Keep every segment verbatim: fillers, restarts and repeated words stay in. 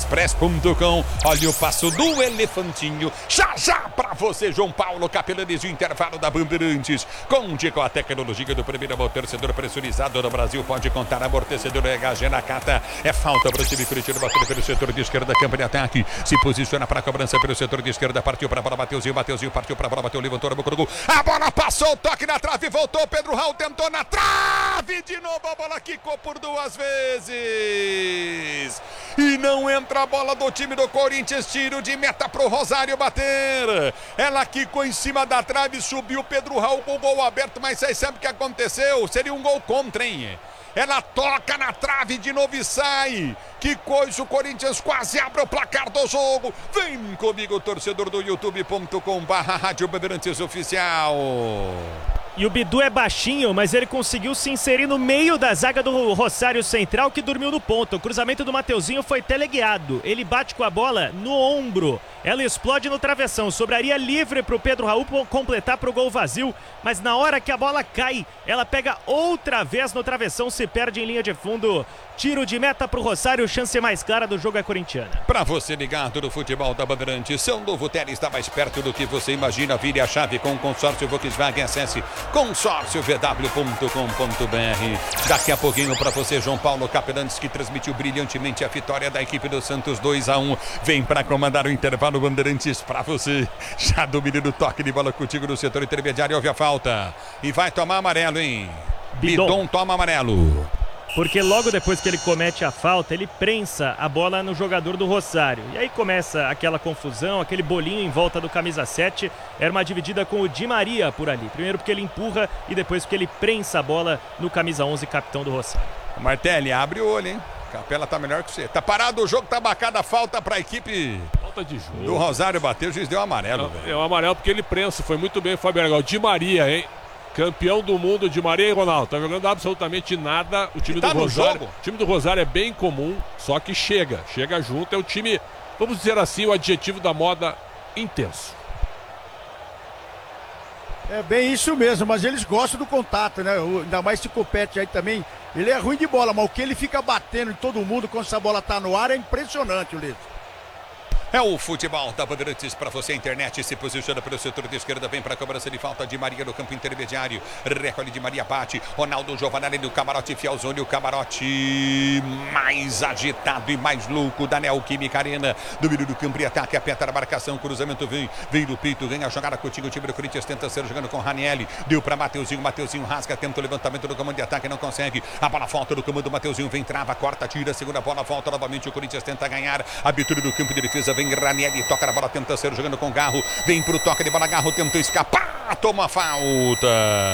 express ponto com. Olha o passo do elefantinho. Já, já pra você, João Paulo Capelanes, o intervalo da Bandeirantes. Conte com a tecnologia do primeiro amortecedor pressurizado do Brasil. Pode contar amortecedor E H G na Cata. É falta para o time Curitiba, batendo pelo setor de esquerda, campo de ataque. Se posiciona para a cobrança pelo setor de esquerda. Partiu para a bola, Mateuzinho, Mateuzinho partiu para a bola, bateu, levantou, no gol. A bola passou, toque na trave, voltou. Pedro Raul tentou na trave. De novo a bola quicou por duas vezes. E não entra a bola do time do Corinthians. Tiro de meta pro Rosário bater. Ela quicou em cima da trave, subiu Pedro Raul com o gol aberto, mas vocês sabem o que aconteceu? Seria um gol contra, hein? Ela toca na trave de novo e sai. Que coisa, o Corinthians quase abre o placar do jogo. Vem comigo, torcedor do youtube ponto com barra Rádio Bandeirantes Oficial. E o Bidu é baixinho, mas ele conseguiu se inserir no meio da zaga do Rosário Central, que dormiu no ponto. O cruzamento do Mateuzinho foi teleguiado. Ele bate com a bola no ombro. Ela explode no travessão. Sobraria livre para o Pedro Raul completar para o gol vazio. Mas na hora que a bola cai, ela pega outra vez no travessão, se perde em linha de fundo. Tiro de meta para o Rosário, chance mais clara do jogo é corintiana. Para você ligado no futebol da Bandeirantes, São Novo Tele está mais perto do que você imagina. Vire a chave com o consórcio Volkswagen. Acesse consórcio v w ponto com ponto b r. Daqui a pouquinho para você, João Paulo Capelanes, que transmitiu brilhantemente a vitória da equipe do Santos dois a um. Vem para comandar o intervalo Bandeirantes para você. Já dominando o toque de bola contigo no setor intermediário. Houve a falta e vai tomar amarelo, hein? Bidon, Bidon toma amarelo. Porque logo depois que ele comete a falta, ele prensa a bola no jogador do Rosário. E aí começa aquela confusão, aquele bolinho em volta do camisa sete. Era uma dividida com o Di Maria por ali. Primeiro porque ele empurra e depois porque ele prensa a bola no camisa onze, capitão do Rosário. Martelli, abre o olho, hein? Capela tá melhor que você. Tá parado o jogo, tá marcada a falta pra equipe falta de jogo. do Rosário bater. O juiz deu amarelo, velho. É o amarelo porque ele prensa. Foi muito bem, Fábio Argal. Di Maria, hein? Campeão do mundo, Di Maria e Ronaldo. Tá jogando absolutamente nada. O time tá do Rosário. Jogo. O time do Rosário é bem comum, só que chega. Chega junto. É o time, vamos dizer assim, o adjetivo da moda, intenso. É bem isso mesmo, mas eles gostam do contato, né? O, ainda mais esse Copete aí também. Ele é ruim de bola, mas o que ele fica batendo em todo mundo quando essa bola tá no ar é impressionante, o Lito. É o futebol da Bandeirantes para você. A internet se posiciona pelo setor de esquerda. Vem para a cobrança de falta de Maria no campo intermediário. Recolhe de Maria, bate. Ronaldo Giovanelli no camarote. Fielzoni, o camarote mais agitado e mais louco da Neoquímica Arena. Domínio do campo e ataque. Aperta a marcação. Cruzamento vem. Vem do peito. Ganha a jogada contigo. O time do Corinthians tenta ser jogando com Ranielli. Deu para Mateuzinho. Mateuzinho rasga. Tenta o levantamento do comando de ataque. Não consegue. A bola volta do comando. Mateuzinho vem, trava, corta, tira. Segunda bola, volta novamente. O Corinthians tenta ganhar. Abertura do campo de defesa. Vem Ranielli, toca na bola, tenta ser jogando com Garro, vem pro toque de bola, Garro tentou escapar, toma falta.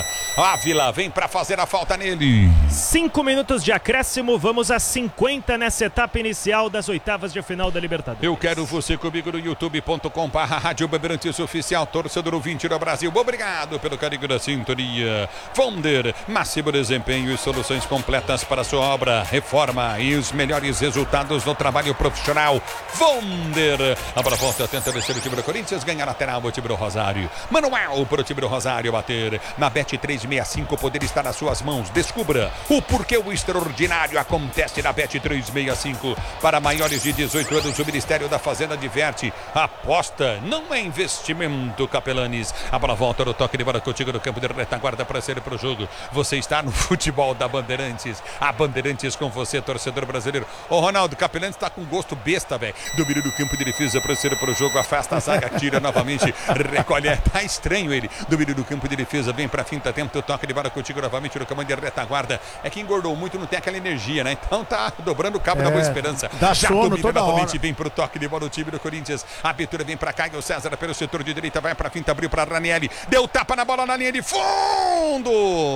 Ávila vem pra fazer a falta nele. Cinco minutos de acréscimo, vamos a cinquenta nessa etapa inicial das oitavas de final da Libertadores. Eu quero você comigo no youtube ponto com barra Rádio Bandeirantes Oficial, torcedor ouvinte do Brasil. Obrigado pelo carinho da sintonia. Fonder, máximo desempenho e soluções completas para a sua obra, reforma e os melhores resultados no trabalho profissional. Fonder. A bola volta, tenta vencer o time do Corinthians, ganha lateral o time do Rosário. Manuel para o time do Rosário bater. Na Bet trezentos e sessenta e cinco, o poder está nas suas mãos. Descubra o porquê o extraordinário acontece na Bet trezentos e sessenta e cinco. Para maiores de dezoito anos, o Ministério da Fazenda adverte. Aposta não é investimento, Capelanes. A bola volta no toque de bola contigo no campo de retaguarda para ser para o jogo. Você está no futebol da Bandeirantes. A Bandeirantes com você, torcedor brasileiro. Ô Ronaldo, Capelanes está com gosto besta, velho. Domínio do campo de defesa para ser para o jogo, afasta a zaga, tira novamente, recolhe, tá estranho ele, domínio do campo de defesa, vem para finta, tenta o toque de bola contigo novamente no comando de retaguarda, é que engordou muito, não tem aquela energia, né, então tá dobrando o cabo é, da boa esperança, dá já sono domina toda novamente, hora. Vem pro toque de bola o time do Corinthians, a abertura vem para Caio César pelo setor de direita, vai para finta, abriu para Ranielli, deu tapa na bola na linha de fundo.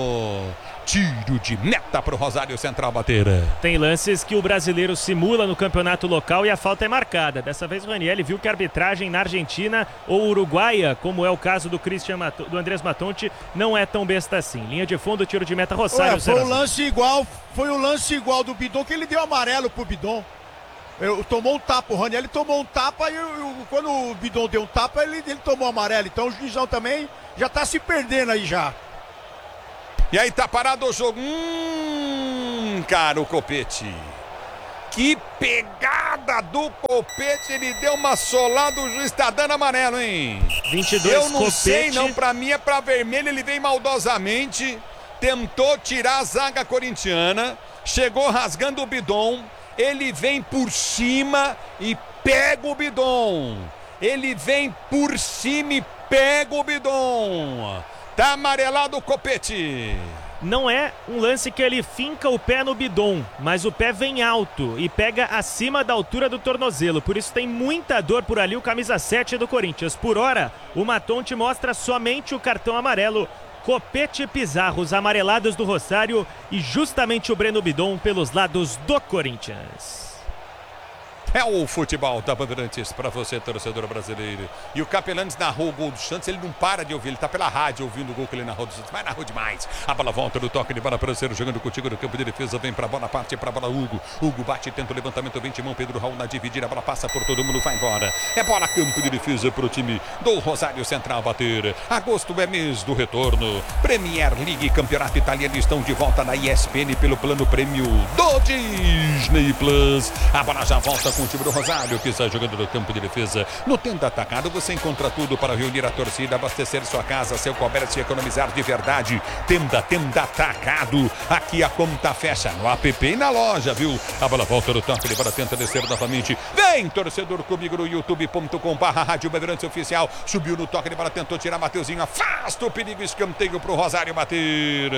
Tiro de meta para o Rosário Central bater. Tem lances que o brasileiro simula no campeonato local e a falta é marcada. Dessa vez o Ranielli viu que a arbitragem na Argentina ou uruguaia, como é o caso do Christian Mat- do Andrés Matonte, não é tão besta assim. Linha de fundo, tiro de meta, Rosário. Ué, foi o lance igual, foi o lance igual do Bidon, que ele deu amarelo pro Bidon. Eu, tomou um tapa, o Ranielli tomou um tapa e eu, eu, quando o Bidon deu um tapa, ele, ele tomou amarelo. Então o juizão também já tá se perdendo aí já. E aí tá parado o jogo. Hum, cara, o Copete. Que pegada solada do Copete, ele deu uma solada, o juiz está dando amarelo, hein? vinte e dois, Eu não Copete. sei, não, pra mim é pra vermelho, ele vem maldosamente, tentou tirar a zaga corintiana, chegou rasgando o bidon, ele vem por cima e pega o bidon. Ele vem por cima e pega o bidon. Tá amarelado o Copete. Não é um lance que ele finca o pé no bidon, mas o pé vem alto e pega acima da altura do tornozelo. Por isso tem muita dor por ali o camisa sete do Corinthians. Por hora, o Matonte mostra somente o cartão amarelo. Copete e Pizarro, os amarelados do Rosário, e justamente o Breno Bidon pelos lados do Corinthians. É o futebol da Bandeirantes para você, torcedor brasileiro. E o Capelanes narrou o gol do Santos, ele não para de ouvir, ele tá pela rádio ouvindo o gol que ele narrou do Santos, mas narrou demais. A bola volta no toque de bola para o Cero, jogando contigo no campo de defesa, vem pra bola, parte pra bola Hugo. Hugo bate, tenta o levantamento, vem Timão, Pedro Raul na dividir, a bola passa por todo mundo, vai embora. É bola, campo de defesa pro time do Rosário Central bater. Agosto é mês do retorno. Premier League, campeonato italiano, estão de volta na E S P N pelo plano prêmio do Disney Plus. A bola já volta com o time do Rosário, que está jogando no campo de defesa. No Tenda Atacado você encontra tudo para reunir a torcida, abastecer sua casa, seu comércio e economizar de verdade. Tenda, Tenda Atacado. Aqui a conta fecha no app e na loja, viu? A bola volta no toque, ele bola tenta descer novamente. Vem, torcedor, comigo no youtube ponto com barra Rádio Bandeirantes Oficial. Subiu no toque, ele bola tentou tirar Mateuzinho. Afasta o perigo, escanteio para o Rosário bater.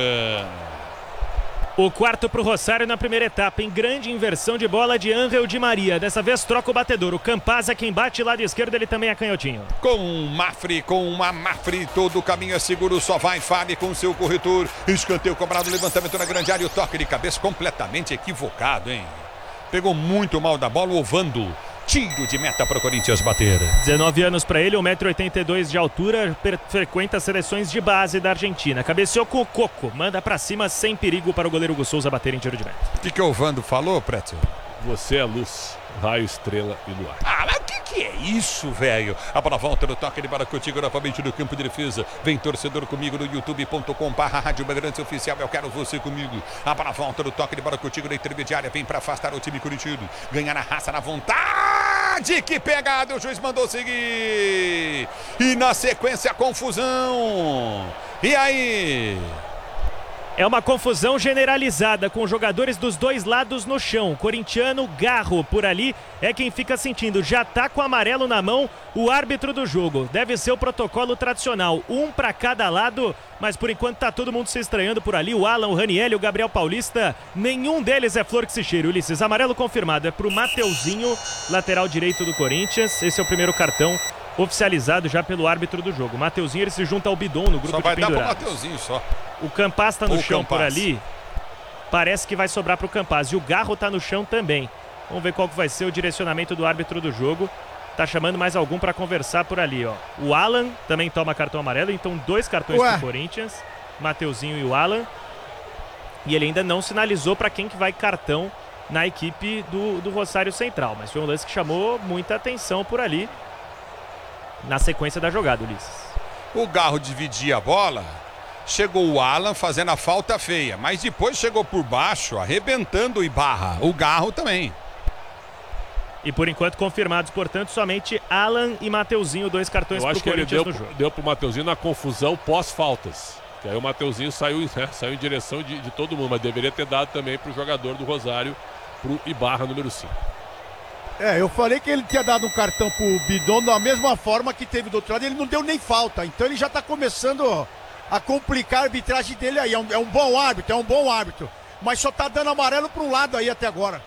O quarto para o Rosário na primeira etapa, em grande inversão de bola de Ángel Di Maria. Dessa vez troca o batedor. O Campaz é quem bate, lado esquerdo ele também é canhotinho. Com Mafre, com uma Mafre, todo o caminho é seguro, só vai Fábio com seu corretor. Escanteio cobrado, levantamento na grande área, o toque de cabeça completamente equivocado, hein? Pegou muito mal da bola, ovando. Tiro de meta para o Corinthians bater. dezenove anos para ele, um metro e oitenta e dois de altura, frequenta as seleções de base da Argentina. Cabeceou com o Coco, manda para cima sem perigo para o goleiro Hugo Souza bater em tiro de meta. O que, que o Ovando falou, Preto? Você é luz, raio, estrela e luar. Ah, mas o que, que é isso, velho? A bola volta no toque de bola contigo novamente no campo de defesa. Vem, torcedor, comigo no youtube ponto com barra Rádio Bandeirantes Oficial. Eu quero você comigo. A bola volta no toque de bola contigo na intermediária. Vem para afastar o time corintiano. Ganhar na raça, na vontade. Que pegada, o juiz mandou seguir. E na sequência, confusão. E aí? É uma confusão generalizada com jogadores dos dois lados no chão. Corintiano, Garro por ali é quem fica sentindo. Já tá com o amarelo na mão o árbitro do jogo. Deve ser o protocolo tradicional. Um para cada lado, mas por enquanto tá todo mundo se estranhando por ali. O Alan, o Raniel, o Gabriel Paulista. Nenhum deles é flor que se cheira. Ulisses, amarelo confirmado. É pro Mateuzinho, lateral direito do Corinthians. Esse é o primeiro cartão oficializado já pelo árbitro do jogo. Mateuzinho, ele se junta ao Bidon no grupo só vai de pendurados. dar pro Mateuzinho só. O Campaz tá no o chão Campaz. por ali. Parece que vai sobrar pro Campaz. E o Garro tá no chão também. Vamos ver qual que vai ser o direcionamento do árbitro do jogo. Tá chamando mais algum para conversar por ali, ó. O Alan também toma cartão amarelo. Então dois cartões Ué. pro Corinthians. Mateuzinho e o Alan. E ele ainda não sinalizou para quem que vai cartão na equipe do, do Rosário Central. Mas foi um lance que chamou muita atenção por ali. Na sequência da jogada, Ulisses. O Garro dividia a bola. Chegou o Alan fazendo a falta feia, mas depois chegou por baixo, arrebentando o Ibarra. O Garro também. E por enquanto confirmados, portanto, somente Alan e Mateuzinho, dois cartões Eu pro acho que ele Corinthians deu, no jogo. deu pro Mateuzinho na confusão pós-faltas. Que aí o Mateuzinho saiu, né, saiu em direção de, de todo mundo, mas deveria ter dado também pro jogador do Rosário, pro Ibarra número cinco. É, eu falei que ele tinha dado um cartão pro Bidon da mesma forma que teve do outro lado, ele não deu nem falta, então ele já tá começando a complicar a arbitragem dele aí, é um, é um bom árbitro, é um bom árbitro, mas só tá dando amarelo para um lado aí até agora.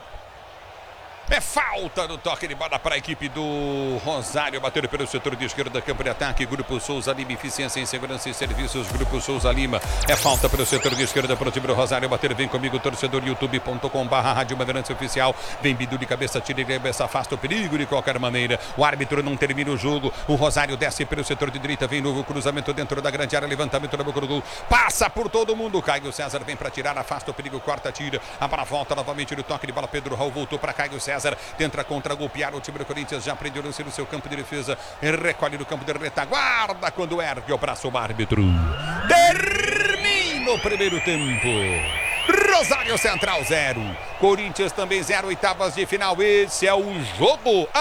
É falta no toque de bola para a equipe do Rosário. Bateram pelo setor de esquerda, campo de ataque. Grupo Souza Lima, eficiência em segurança e serviços. Grupo Souza Lima. É falta pelo setor de esquerda para o time do Rosário. Bater, vem comigo, torcedor, youtube ponto com barra Rádio Bandeirantes Oficial. Vem Bidu de cabeça, tira de cabeça, afasta o perigo de qualquer maneira. O árbitro não termina o jogo. O Rosário desce pelo setor de direita. Vem novo cruzamento dentro da grande área. Levantamento da boca do gol. Passa por todo mundo. Caio César vem para tirar, afasta o perigo, corta, tira. A bola volta novamente no toque de bola. Pedro Raul voltou para Caio César. Tenta contra golpear o time do Corinthians. Já prendeu no seu campo de defesa. Recolhe no campo de retaguarda quando ergue o braço o árbitro. Termina o primeiro tempo. Rosário Central zero. Corinthians também zero, oitavas de final. Esse é o jogo.